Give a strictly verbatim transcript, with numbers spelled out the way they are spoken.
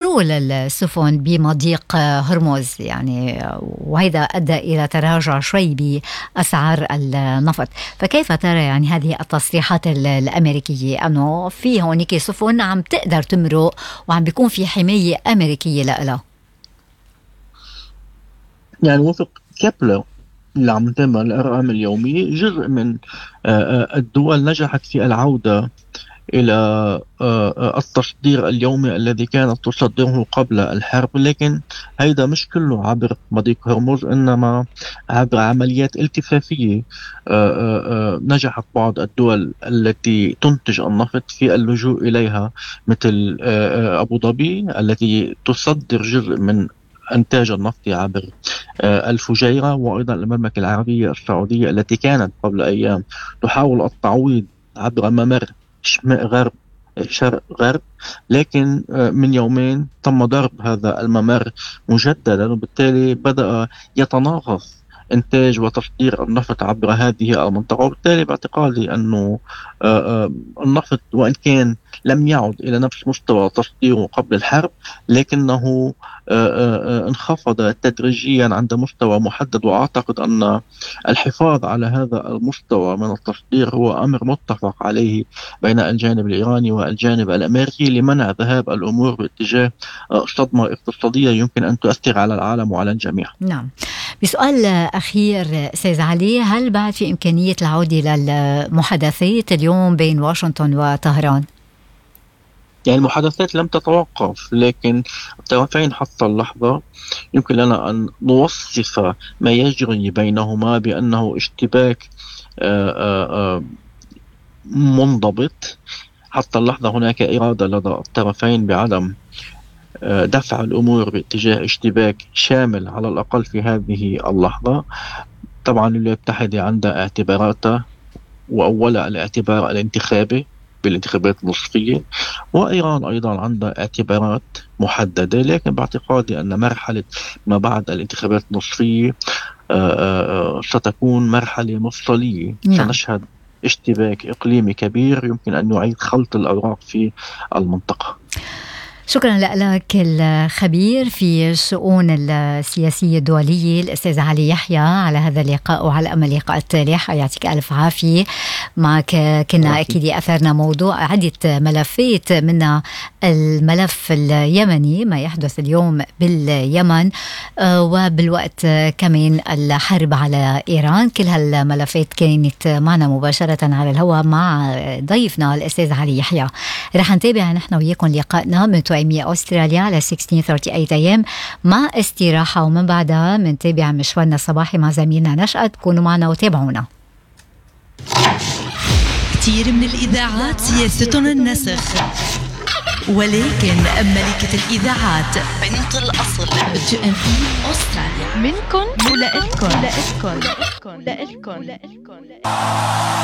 حلول السفن بمضيق هرمز يعني، وهذا أدى إلى تراجع شوي بأسعار النفط. فكيف ترى يعني هذه التصريحات الأمريكية أنه في هونيك سفن عم تقدر تمرق وعم بيكون في حماية أمريكية لها؟ يعني وفق كابلر اللي عم نتابع الأرقام اليومية، جزء من الدول نجحت في العودة إلى التصدير اليومي الذي كانت تصدره قبل الحرب، لكن هيدا مش كله عبر مضيق هرمز، إنما عبر عمليات التفافية. نجحت بعض الدول التي تنتج النفط في اللجوء إليها، مثل أبو ظبي التي تصدر جزء من إنتاج النفط عبر الفجيرة، وأيضا المملكة العربية السعودية التي كانت قبل أيام تحاول التعويض عبر ممر شمال غرب شرق غرب، لكن من يومين تم ضرب هذا الممر مجددا، وبالتالي بدأ يتناقص إنتاج وتصدير النفط عبر هذه المنطقة. وبالتالي باعتقادي أنه النفط وإن كان لم يعد إلى نفس مستوى تصديره قبل الحرب، لكنه انخفض تدريجيا عند مستوى محدد، وأعتقد أن الحفاظ على هذا المستوى من التصدير هو أمر متفق عليه بين الجانب الإيراني والجانب الأمريكي لمنع ذهاب الأمور باتجاه صدمة اقتصادية يمكن أن تؤثر على العالم وعلى الجميع. نعم. بسؤال أخير سيد علي، هل بعد في إمكانية العودة للمحادثات اليوم بين واشنطن وطهران؟ يعني المحادثات لم تتوقف، لكن الطرفين حتى اللحظة يمكن لنا أن نوصف ما يجري بينهما بأنه اشتباك منضبط. حتى اللحظة هناك إرادة لدى الطرفين بعدم دفع الأمور باتجاه اشتباك شامل على الأقل في هذه اللحظة. طبعا الولايات المتحدة عندها اعتباراتها، وأولها الاعتبار الانتخابي بالانتخابات النصفية، وإيران أيضا عندها اعتبارات محددة، لكن باعتقادي أن مرحلة ما بعد الانتخابات النصفية ستكون مرحلة مفصلية. سنشهد اشتباك إقليمي كبير يمكن أن يعيد خلط الأوراق في المنطقة. شكرا لك الخبير في الشؤون السياسية الدولية الأستاذ علي يحيى على هذا اللقاء، وعلى أمل اللقاء التالي. يعطيك ألف عافية. معك كنا أكيد أثرنا موضوع عدة ملفات، منها الملف اليمني ما يحدث اليوم باليمن، وبالوقت كمان الحرب على إيران. كل هالملفات كانت معنا مباشرة على الهواء مع ضيفنا الأستاذ علي يحيى. رح نتابع نحن وياكم لقائنا من توأمية أستراليا على ستة عشر ثلاثين إيه إم مع استراحة، ومن بعدها منتابع مشوارنا الصباحي مع زميلنا نشأت. كونوا معنا وتابعونا. كثير من الإذاعات سياستهم النسخ، ولكن ملكة الإذاعات بنت الأصل توأمية أستراليا، منكن ولإلكن.